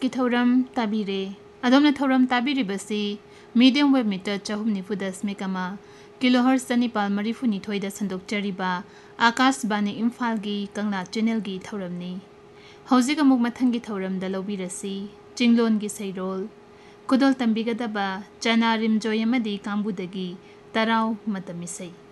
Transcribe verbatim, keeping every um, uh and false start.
की थौरम ताबिरे अदोमने थौरम ताबिरिबसी medium wave metre चहुम निफु दशमिक अमा किलोहर्ट्ज चनिपाल मरीफु निथोइदा संदोकचरिबा आकाशवाणी इम्फाल की कंगना चैनल की थौरमनी हौजिक अमुक मथंगी थौरमदा लौबिरसी चिंगलोन की सैरोल कुदोल तंबिगदबा चना रिमजोय अमदी कांबुदगी तराव मतमिसै।